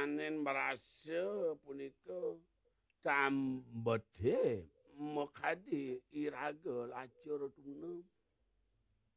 panen merasa punika cambedhe mekadi iraga lajur tunem.